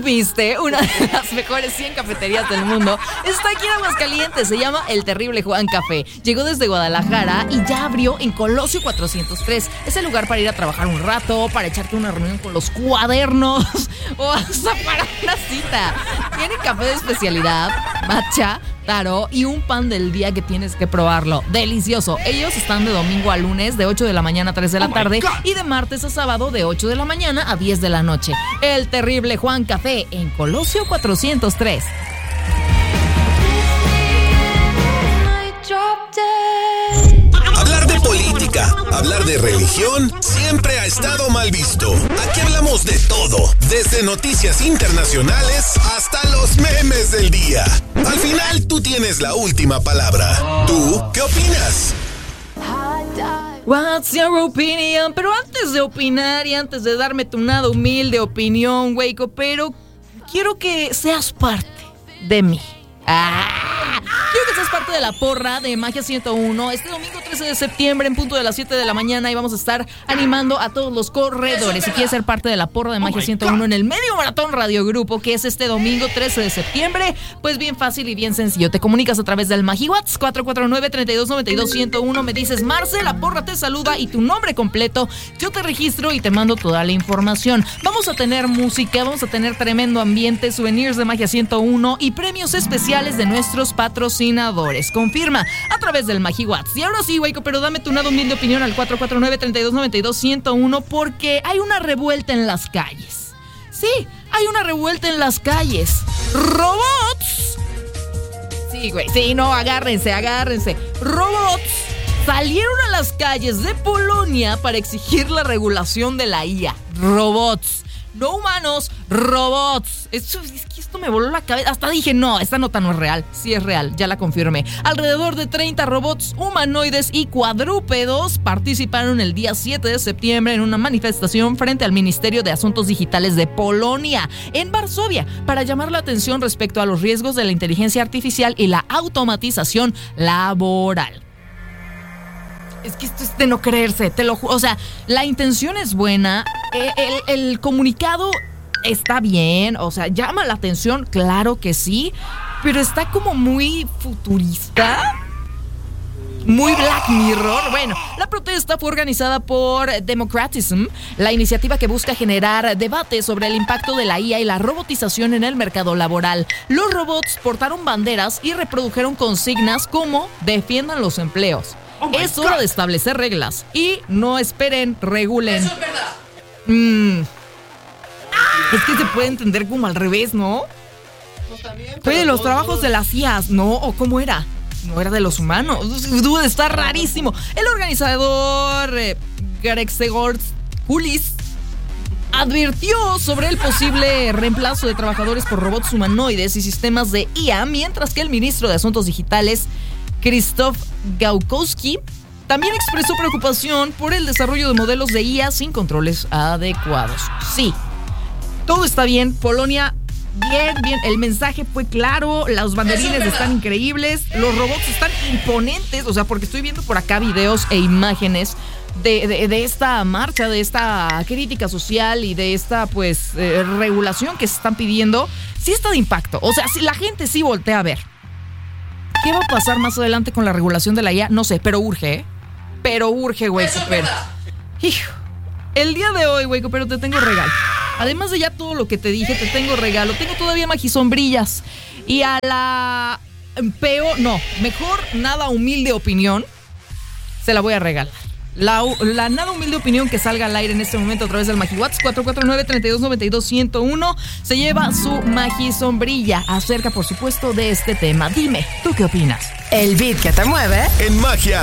supiste, una de las mejores 100 cafeterías del mundo está aquí en Aguascalientes. Se llama El Terrible Juan Café. Llegó desde Guadalajara y ya abrió en Colosio 403. Es el lugar para ir a trabajar un rato, para echarte una reunión con los cuadernos o hasta para una cita. Tiene café de especialidad, matcha, taro y un pan del día que tienes que probarlo. Delicioso. Ellos están de domingo a lunes de 8 de la mañana a 3 de la tarde y de martes a sábado de 8 de la mañana a 10 de la noche. El Terrible Juan Café en Colosio 403. Hablar de política, hablar de religión, siempre ha estado mal visto. Aquí hablamos de todo, desde noticias internacionales hasta los memes del día. Al final, tú tienes la última palabra. ¿Tú qué opinas? What's your opinion? Pero antes de opinar y antes de darme tu nada humilde opinión, Waco, pero quiero que seas parte de mí. Quiero que seas parte de la porra de Magia 101 este domingo 13 de septiembre en punto de las 7 de la mañana y vamos a estar animando a todos los corredores. Si quieres ser parte de la porra de Magia 101 en el Medio Maratón Radio Grupo, que es este domingo 13 de septiembre, pues bien fácil y bien sencillo. Te comunicas a través del MagiWhats 449-3292-101. Me dices, Marce, la porra te saluda y tu nombre completo. Yo te registro y te mando toda la información. Vamos a tener música, vamos a tener tremendo ambiente, souvenirs de Magia 101 y premios especiales de nuestros patrocinadores. Confirma a través del MagiWhats. Y ahora sí, Waco, pero dame tu nada humilde opinión al 449-3292-101 porque hay una revuelta en las calles. Sí, hay una revuelta en las calles. ¡Robots! Sí, güey, sí, no, agárrense. Robots salieron a las calles de Polonia para exigir la regulación de la IA. Robots. No humanos, robots. Es que esto me voló la cabeza. Hasta dije, no, esta nota no es real. Sí es real, ya la confirmé. Alrededor de 30 robots humanoides y cuadrúpedos participaron el día 7 de septiembre en una manifestación frente al Ministerio de Asuntos Digitales de Polonia, en Varsovia, para llamar la atención respecto a los riesgos de la inteligencia artificial y la automatización laboral. Es que esto es de no creerse, te lo juro. O sea, la intención es buena, el comunicado está bien, o sea, llama la atención, claro que sí, pero está como muy futurista, muy Black Mirror. Bueno, la protesta fue organizada por Democratism, la iniciativa que busca generar debate sobre el impacto de la IA y la robotización en el mercado laboral. Los robots portaron banderas y reprodujeron consignas como defiendan los empleos. Es hora de establecer reglas y no esperen, regulen. Eso es verdad. Es que se puede entender como al revés, ¿no? Pues también, pero los trabajos de las IAs, ¿no? ¿O cómo era? No era de los humanos. Está rarísimo. El organizador Grzegorz Kulis advirtió sobre el posible reemplazo de trabajadores por robots humanoides y sistemas de IA, mientras que el ministro de Asuntos Digitales Krzysztof Gałkowski también expresó preocupación por el desarrollo de modelos de IA sin controles adecuados. Sí, todo está bien. Polonia, bien. El mensaje fue claro. Los banderines están increíbles. Los robots están imponentes. O sea, porque estoy viendo por acá videos e imágenes de esta marcha, de esta crítica social y de esta, pues, regulación que se están pidiendo. Sí está de impacto. O sea, si la gente sí voltea a ver. ¿Qué va a pasar más adelante con la regulación de la IA? No sé, pero urge, ¿eh? Pero urge, güey. Hijo. El día de hoy, güey, pero te tengo regalo. Además de ya todo lo que te dije, te tengo regalo. Tengo todavía magisombrillas. Y a la mejor nada humilde opinión, se la voy a regalar. La nada humilde opinión que salga al aire en este momento a través del MagiWhats 449-3292-101 se lleva su magisombrilla acerca, por supuesto, de este tema. Dime, ¿tú qué opinas? El beat que te mueve en Magia